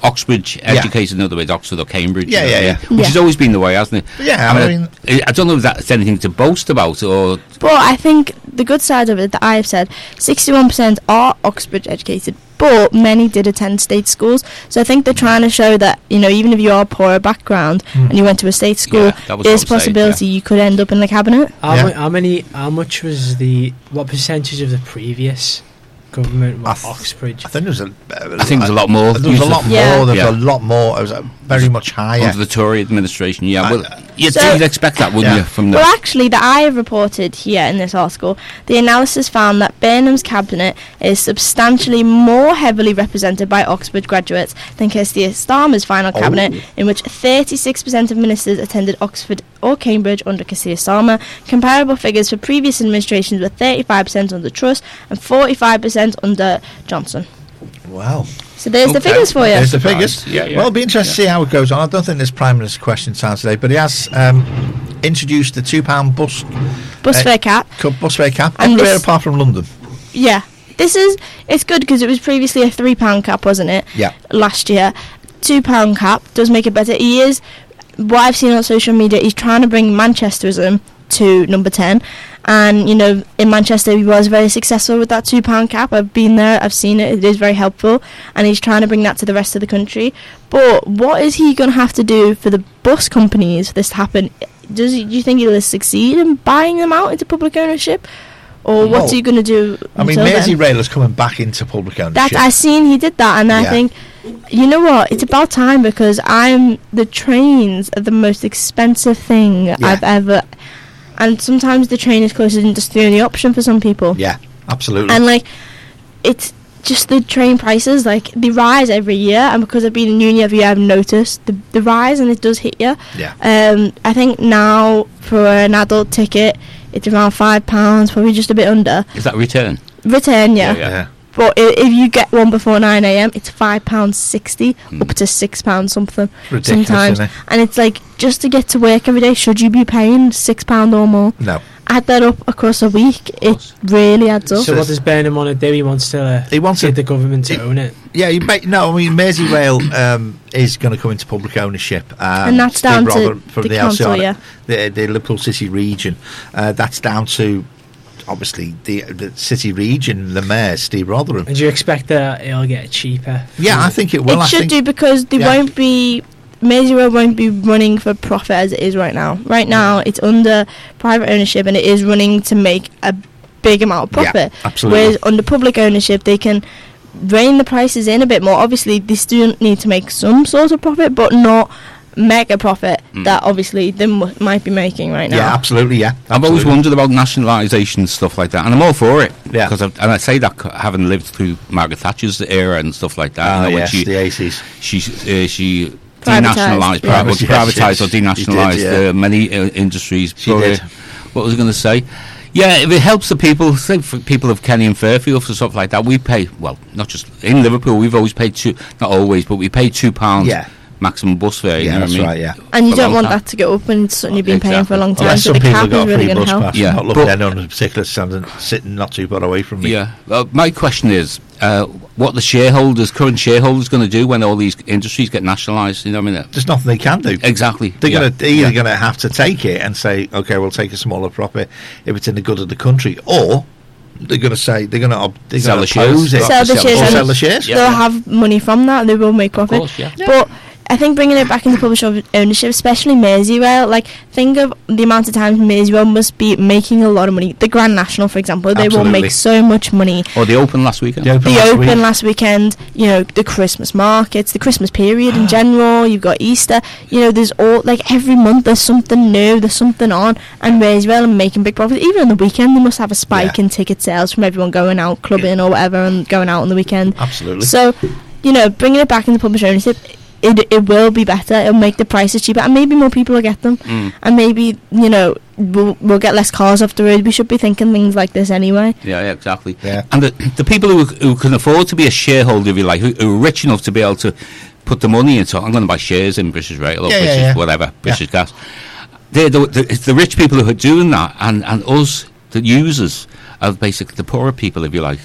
Oxbridge educated, in other words, Oxford or Cambridge. Which Yeah. has always been the way, hasn't it? Yeah, I mean, I don't know if that's anything to boast about, or... But I think the good side of it that I have said, 61% are Oxbridge educated, but many did attend state schools. So I think they're trying to show that, you know, even if you are poorer background and you went to a state school, there's a possibility you could end up in the cabinet. How much was what percentage of the previous government was Oxbridge? I think it was it was a lot more. There was a lot more. There was a lot more. It was very much higher under the Tory administration. Well, you'd expect that, wouldn't you? From well, actually, that I have reported here in this article, the analysis found that Burnham's cabinet is substantially more heavily represented by Oxford graduates than Keir Starmer's final cabinet, in which 36% of ministers attended Oxford or Cambridge under Keir Starmer. Comparable figures for previous administrations were 35% under Truss and 45% under Johnson. Wow. So there's the figures for you. There's the figures. Yeah. Well, it'll be interesting to see how it goes on. I don't think there's Prime Minister's question time today, but he has introduced the £2 bus fare cap. Bus fare cap, And everywhere this- apart from London. Yeah. It's good because it was previously a £3 cap, wasn't it? Yeah. Last year. £2 cap does make it better. What I've seen on social media, he's trying to bring Manchesterism to number 10. And, you know, in Manchester, he was very successful with that £2 cap. I've been there, I've seen it, it is very helpful. And he's trying to bring that to the rest of the country. But what is he going to have to do for the bus companies for this to happen? Do you think he'll succeed in buying them out into public ownership? Or what's he going to do? I mean, Merseyrail is coming back into public ownership. I seen he did that, and I think, you know what? It's about time, because the trains are the most expensive thing I've ever. And sometimes the train is closer than just the only option for some people. Yeah, absolutely. And like, it's just the train prices, like, they rise every year, and because I've been in uni every year, I've noticed the rise, and it does hit you. Yeah. I think now for an adult ticket, it's around £5, probably just a bit under. Is that return? Return, yeah. But if you get one before 9 a.m, it's £5.60 up to £6 something. Ridiculous, sometimes, isn't it? and it's like, just to get to work every day, should you be paying £6 or more? No. Add that up across a week, it really adds up. So what does Burnham want to do? He wants get the government to own it. Yeah, I mean, Merseyrail is going to come into public ownership. And that's down to from the council, the Liverpool City region. That's down to, obviously, the city region, the mayor, Steve Rotherham. And do you expect that it'll get cheaper? Yeah, I think it will. It should do, because they won't be... Merseyrail won't be running for profit as it is right now. Right now, it's under private ownership, and it is running to make a big amount of profit. Yeah, absolutely. Whereas under public ownership, they can rein the prices in a bit more. Obviously, they still need to make some sort of profit, but not mega profit that obviously they might be making right now. Yeah, absolutely, yeah. I've always wondered about nationalisation and stuff like that, and I'm all for it. Yeah. And I say that having lived through Margaret Thatcher's era and stuff like that. Yes, the 80s. She denationalised, privatised or denationalised many industries. She did. What was I going to say? Yeah, if it helps the people, say for people of Kenny and Fairfield and stuff like that, we pay, well, not just in Liverpool, we've always paid not always, but we pay £2 maximum bus fare. Yeah, that's right, yeah. And you don't want that to go up when it's something you've been paying for a long time, Unless so the some people cap got is a really free going to bus help. pass, not looking at anyone in particular sitting not too far away from me. Yeah, well, my question is, what the current shareholders going to do when all these industries get nationalised? You know what I mean? There's nothing they can do. Exactly. They're either going to have to take it and say, okay, we'll take a smaller profit if it's in the good of the country, or they're going to say they're going to sell the shares. Sell the shares. They'll have money from that, and they will make profit. Of course, But I think bringing it back into public ownership, especially Merseyrail, like, think of the amount of times Merseyrail must be making a lot of money. The Grand National, for example, they will make so much money. Or the Open last weekend. The Open last weekend, you know, the Christmas markets, the Christmas period in general, you've got Easter, you know, there's every month there's something new, there's something on, and Merseyrail are making big profits. Even on the weekend, they must have a spike in ticket sales from everyone going out clubbing or whatever and going out on the weekend. Absolutely. So, you know, bringing it back into public ownership, it will be better. It'll make the prices cheaper, and maybe more people will get them, and maybe, you know, we'll get less cars off the road. We should be thinking things like this anyway. Yeah, exactly. Yeah. And the people who can afford to be a shareholder, if you like, who are rich enough to be able to put the money into, I'm going to buy shares in British Rail or British Gas. It's the rich people who are doing that, and us, the users, are basically the poorer people, if you like.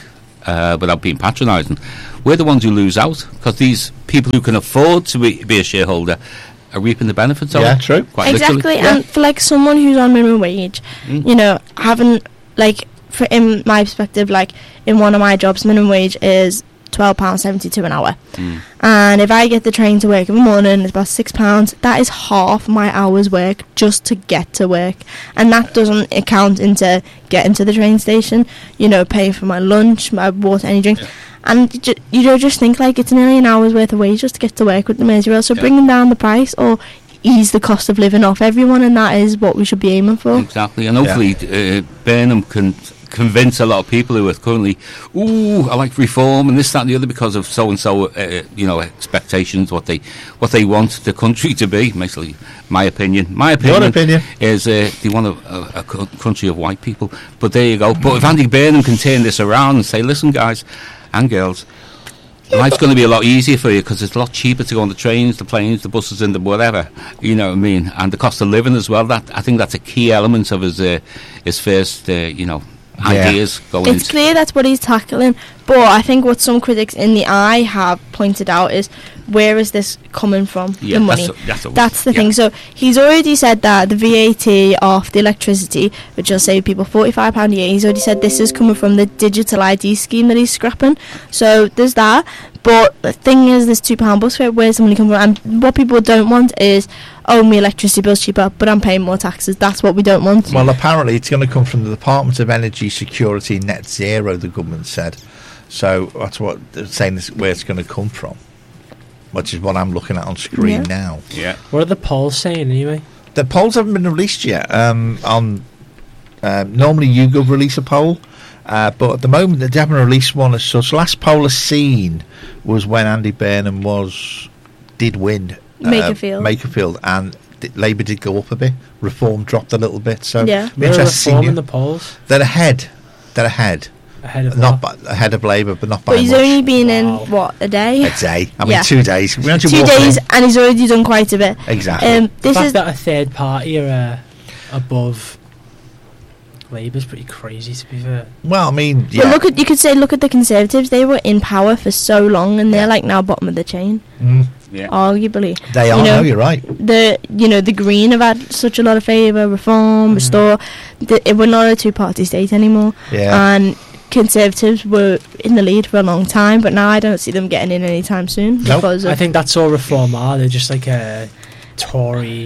without being patronising, we're the ones who lose out, because these people who can afford to be a shareholder are reaping the benefits of it. Yeah, true. Quite Exactly, literally. and for like someone who's on minimum wage, you know, having like, for in my perspective, like in one of my jobs, minimum wage is £12.72 an hour, and if I get the train to work in the morning, it's about £6. That is half my hour's work just to get to work, and that doesn't account into getting to the train station, you know, paying for my lunch, my water, any drinks. And you don't just think like it's nearly an hour's worth of wage just to get to work with the Merseyrail. So bringing down the price or ease the cost of living off everyone, and that is what we should be aiming for. Exactly, and hopefully Burnham can convince a lot of people who are currently, I like reform and this, that and the other, because of so and so, expectations, what they want the country to be. Basically, my opinion is they want a country of white people. But there you go. But if Andy Burnham can turn this around and say, listen guys and girls, life's going to be a lot easier for you, because it's a lot cheaper to go on the trains, the planes, the buses, and the whatever. You know what I mean? And the cost of living as well. That, I think that's a key element of his first, ideas going into. It's clear that's what he's tackling, but I think what some critics in the Eye have pointed out is, where is this coming from, the money? That's the thing. So he's already said that the VAT off the electricity, which will save people £45 a year, he's already said this is coming from the digital ID scheme that he's scrapping. So there's that. But the thing is, this £2 bus fare, where's the money coming from? And what people don't want is, my electricity bill's cheaper, but I'm paying more taxes. That's what we don't want. Well, apparently it's going to come from the Department of Energy Security Net Zero, the government said. So that's what they're saying is where it's going to come from, which is what I'm looking at on screen now. Yeah. What are the polls saying anyway? The polls haven't been released yet. Normally YouGov release a poll, but at the moment they haven't released one as such. Last poll I've seen was when Andy Burnham did win Makerfield, and Labour did go up a bit. Reform dropped a little bit. So Where are Reform in the polls? They're ahead. Ahead of ahead of Labour, but not by much. But he's only been in, a day? A day. I mean, 2 days. 2 days, and he's already done quite a bit. Exactly. The fact that a third party are above Labour's pretty crazy, to be fair. Well, I mean, But you could say, look at the Conservatives. They were in power for so long, and they're like now bottom of the chain. Arguably. They are. No, you're right. The Green have had such a lot of favour, Reform, Restore. We're not a two-party state anymore. Yeah. And Conservatives were in the lead for a long time, but now I don't see them getting in anytime soon. Nope. Because I think that's all Reform are. They're just like a Tory.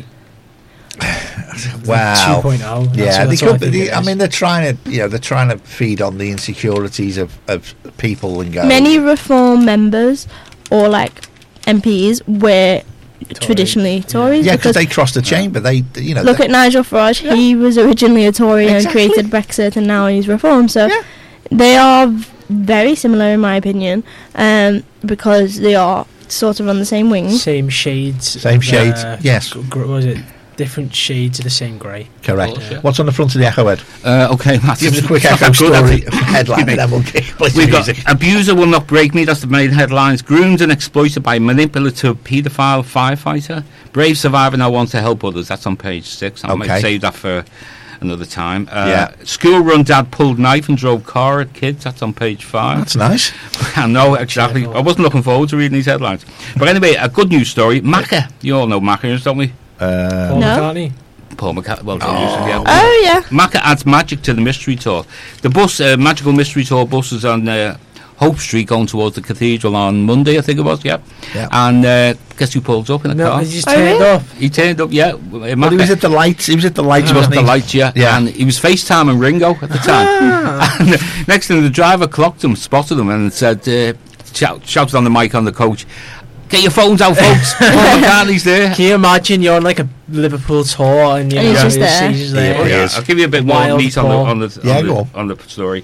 Wow. 2.0. Yeah, I mean, they're trying to feed on the insecurities of people and go. Many Reform members or like MPs were traditionally Tories. Yeah, because they crossed the chamber. Look at Nigel Farage. Yeah. He was originally a Tory and created Brexit, and now he's Reform. So they are very similar, in my opinion, because they are sort of on the same wing. Same shades. Yes. Was it? Different shades of the same grey. Correct. Yeah. What's on the front of the Echo, Ed? Okay, Matt. Give us a quick Echo story headline, and then we'll We've got abuser will not break me. That's the main headlines. Groomed and exploited by manipulative paedophile firefighter. Brave survivor now wants to help others. That's on page 6. I might save that for another time. School run dad pulled knife and drove car at kids. That's on page 5. That's nice. I know, exactly. I wasn't looking forward to reading these headlines. But anyway, a good news story. Macca. You all know Macca, don't we? Paul McCartney. Paul McCartney. Well, oh yeah. Macca adds magic to the mystery tour. The bus, magical mystery tour bus, is on Hope Street going towards the cathedral on Monday, I think it was. Yeah. And guess who pulled up in a car? He just turned up. He turned up. Yeah. But he was at the lights. Wasn't he? The lights. Yeah. And he was FaceTiming Ringo at the time. And next thing, the driver clocked him, spotted him, and said, shouted on the mic on the coach, "Get your phones out, folks." Paul McCartney's there. Can you imagine you're on like a Liverpool tour and he's just there? He's there. I'll give you a bit more meat on the story.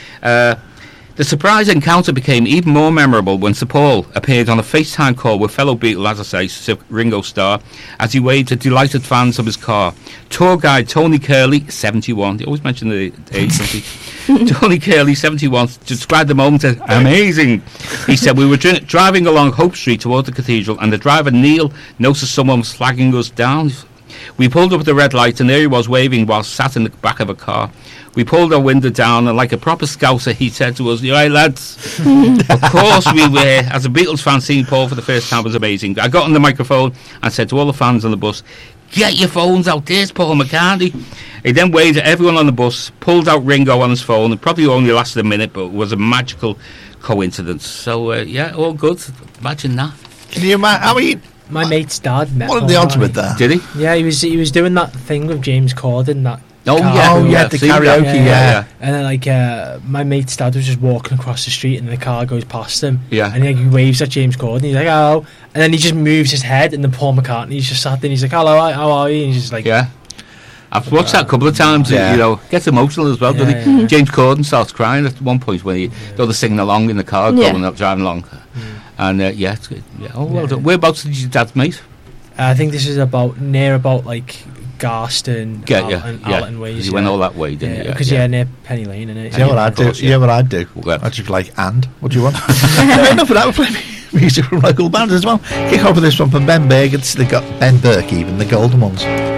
The surprise encounter became even more memorable when Sir Paul appeared on a FaceTime call with fellow Beatle, as I say, Ringo Starr, as he waved at delighted fans of his car. Tour guide Tony Curley, 71. They always mention the age, don't he? Tony Curley, 71, described the moment as amazing. He said, "We were driving along Hope Street towards the cathedral, and the driver, Neil, noticed someone was flagging us down. We pulled up at the red light, and there he was waving while sat in the back of a car. We pulled our window down, and like a proper scouser, he said to us, "You right, lads?" Of course we were. As a Beatles fan, seeing Paul for the first time was amazing. I got on the microphone and said to all the fans on the bus, "Get your phones out, there's Paul McCartney." He then waved at everyone on the bus, pulled out Ringo on his phone. It probably only lasted a minute, but it was a magical coincidence. So, yeah, all good. Imagine that. Can you imagine? I mean, My mate's dad met what are the odds with that? Did he? Yeah, he was doing that thing with James Corden, that Oh, car. yeah. Oh, yeah, the karaoke, yeah. And then, like, my mate's dad was just walking across the street and the car goes past him. Yeah. And he waves at James Corden. He's like, "Hello." And then he just moves his head, and then Paul McCartney's just sat there and he's like, "Hello, how are you?" And he's just like, Yeah. I've watched that a couple of times. Yeah. You know, gets emotional as well, doesn't he? Yeah. James Corden starts crying at one point when they're singing along in the car, Yeah. going up, driving along. And, yeah, it's good. Yeah. Oh, well done. Whereabouts did your dad meet? I think this is near about, like, Garston and Allerton ways. He went all that way, didn't he? Because, near Penny Lane, innit? You know what I'd do? course, yeah. You know what I'd do? What? I'd just be like, "And what do you want?" Enough of that. We're playing music from local bands as well. Kick off with this one from Ben Berg. They got Ben Burke, even the Golden Ones.